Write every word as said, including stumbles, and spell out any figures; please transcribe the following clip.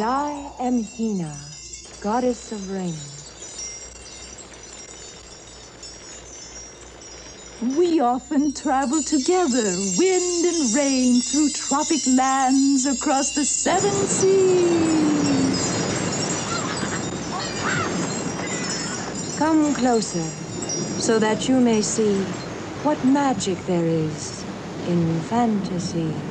I am Hina, goddess of rain. We often travel together, wind and rain, through tropic lands, across the seven seas. Come closer, so that you may see what magic there is in fantasy.